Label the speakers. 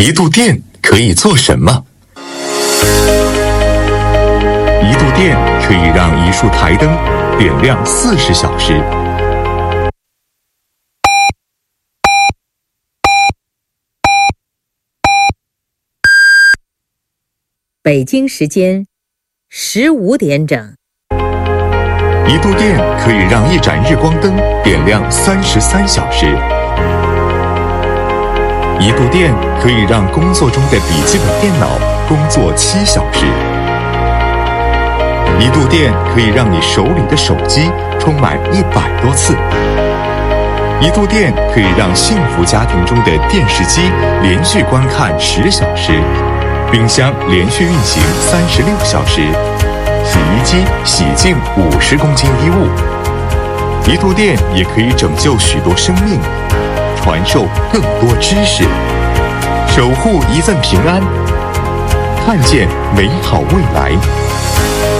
Speaker 1: 一度电可以做什么？一度电可以让一束台灯点亮40小时。
Speaker 2: 北京时间15点整。
Speaker 1: 一度电可以让一盏日光灯点亮33小时。一度电可以让工作中的笔记本电脑工作7小时。一度电可以让你手里的手机充满100多次。一度电可以让幸福家庭中的电视机连续观看10小时，冰箱连续运行36小时，洗衣机洗净50公斤衣物。一度电也可以拯救许多生命，传授更多知识，守护一份平安，看见美好未来。